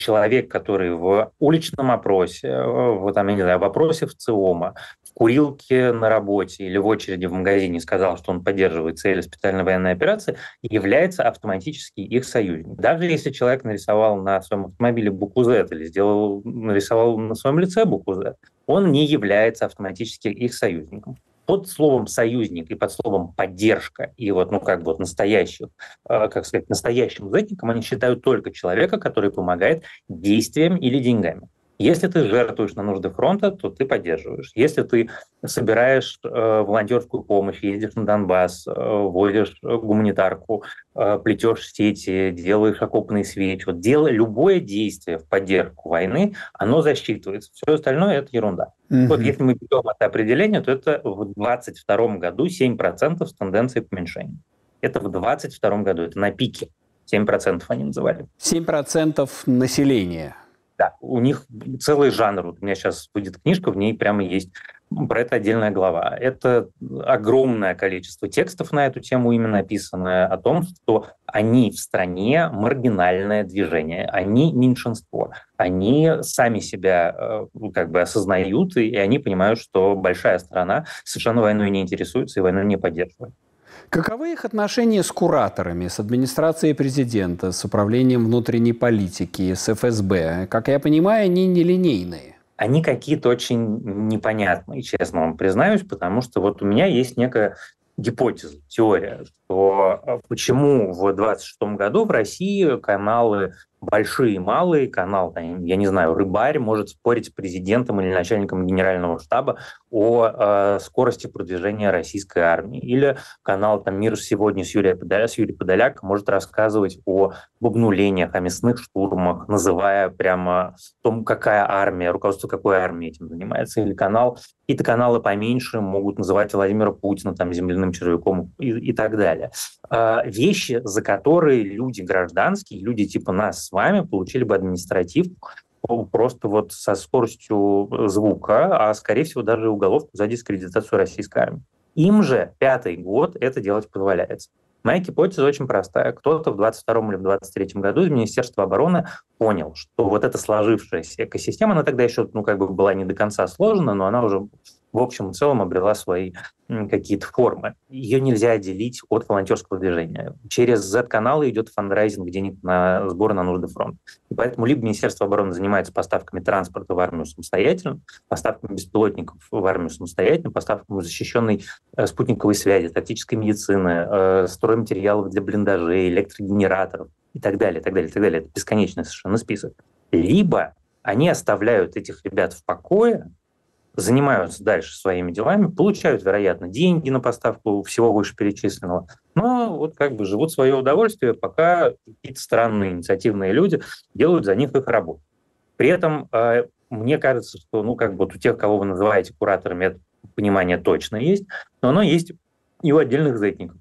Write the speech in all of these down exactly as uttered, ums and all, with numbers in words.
человек, который в уличном опросе, в, там, я не знаю, в опросе в ЦИОМа, в курилке на работе или в очереди в магазине сказал, что он поддерживает цели специальной военной операции, является автоматически их союзником. Даже если человек нарисовал на своем автомобиле букву Z или сделал, нарисовал на своем лице букву Z, он не является автоматически их союзником. Под словом «союзник» и под словом «поддержка» и вот, ну, как бы вот настоящих, э, как сказать, настоящим зетником они считают только человека, который помогает действием или деньгами. Если ты жертвуешь на нужды фронта, то ты поддерживаешь. Если ты собираешь э, волонтерскую помощь, ездишь на Донбасс, э, возишь гуманитарку, э, плетешь сети, делаешь окопные свечи, вот делай любое действие в поддержку войны, оно засчитывается. Все остальное – это ерунда. Mm-hmm. Вот если мы берем это определение, то это в двадцать втором году семь процентов с тенденцией к уменьшению. Это в двадцать втором году, это на пике. семь процентов они называли. семь процентов населения. Да, у них целый жанр. Вот у меня сейчас будет книжка, в ней прямо есть про это отдельная глава. Это огромное количество текстов на эту тему именно написанное о том, что они в стране маргинальное движение, они меньшинство, они сами себя как бы осознают, и они понимают, что большая страна совершенно войной не интересуется и войну не поддерживает. Каковы их отношения с кураторами, с администрацией президента, с управлением внутренней политики, с эф эс бэ? Как я понимаю, они нелинейные. Они какие-то очень непонятные, честно вам признаюсь, потому что вот у меня есть некая гипотеза, теория, что почему в двадцать шестом году в России каналы большие и малые, канал, я не знаю, «Рыбарь» может спорить с президентом или начальником генерального штаба о э, скорости продвижения российской армии. Или канал там, «Мир сегодня» с Юрием Подоляк, с Юрием Подоляк может рассказывать о обнулениях, о мясных штурмах, называя прямо том, какая армия, руководство какой армии этим занимается. Или канал, какие-то каналы поменьше могут называть Владимира Путина там, земляным червяком и, и так далее. Э, вещи, за которые люди гражданские, люди типа нас с вами получили бы административку просто вот со скоростью звука, а, скорее всего, даже уголовку за дискредитацию российской армии. Им же пятый год это делать позволяется. Моя гипотеза очень простая. Кто-то в двадцать втором или в двадцать третьем году из Министерства обороны понял, что вот эта сложившаяся экосистема, она тогда еще ну, как бы была не до конца сложена, но она уже в общем и целом обрела свои какие-то формы. Ее нельзя отделить от волонтерского движения. Через зет-каналы идет фандрайзинг денег на сбор на нужды фронта. И поэтому либо Министерство обороны занимается поставками транспорта в армию самостоятельно, поставками беспилотников в армию самостоятельно, поставками защищенной э, спутниковой связи, тактической медицины, э, стройматериалов для блиндажей, электрогенераторов и так далее, и так далее, и так далее. Это бесконечный совершенно список. Либо они оставляют этих ребят в покое, занимаются дальше своими делами, получают, вероятно, деньги на поставку всего вышеперечисленного, но вот как бы живут в свое удовольствие, пока какие-то странные инициативные люди делают за них их работу. При этом э, мне кажется, что ну, как бы вот у тех, кого вы называете кураторами, это понимание точно есть, но оно есть и у отдельных зетников,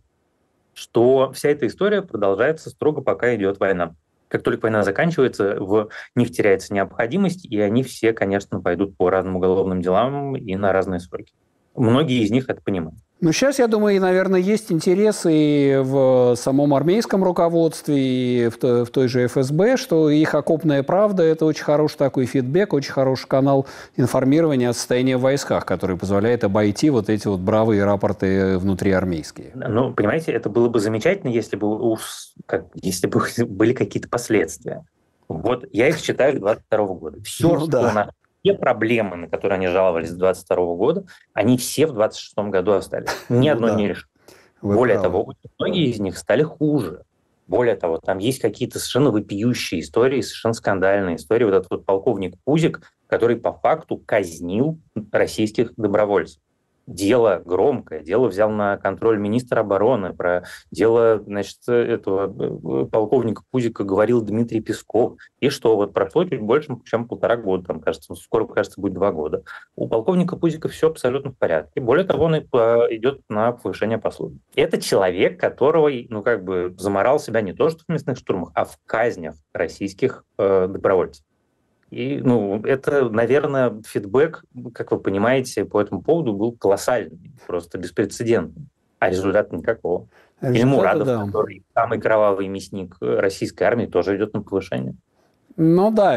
что вся эта история продолжается строго, пока идет война. Как только война заканчивается, в них теряется необходимость, и они все, конечно, пойдут по разным уголовным делам и на разные сроки. Многие из них это понимают. Ну, сейчас, я думаю, наверное, есть интерес и в самом армейском руководстве, и в той, в той же эф эс бэ, что их окопная правда – это очень хороший такой фидбэк, очень хороший канал информирования о состоянии в войсках, который позволяет обойти вот эти вот бравые рапорты внутриармейские. Ну, понимаете, это было бы замечательно, если бы, уж, как, если бы были какие-то последствия. Вот я их считаю с двадцать второго года. Все, ну, что да. у нас... Все проблемы, на которые они жаловались с двадцать второго года, они все в двадцать шестом году остались. Ни ну, одно да. не решено. Более правы. того, многие из них стали хуже. Более того, там есть какие-то совершенно вопиющие истории, совершенно скандальные истории. Вот этот вот полковник Пузик, который по факту казнил российских добровольцев. Дело громкое, дело взял на контроль министр обороны, про дело, значит, этого полковника Пузика говорил Дмитрий Песков. И что, вот прошло чуть больше, чем полтора года, там, кажется, скоро, кажется, будет два года. У полковника Пузика все абсолютно в порядке. Более того, он идет на повышение по службе. Это человек, которого, ну, как бы заморал себя не то что в мясных штурмах, а в казнях российских э, добровольцев. И, ну, это, наверное, фидбэк, как вы понимаете, по этому поводу был колоссальный, просто беспрецедентный, а результата никакого. Или Мурадов, да. который самый кровавый мясник российской армии, тоже идет на повышение. Ну да.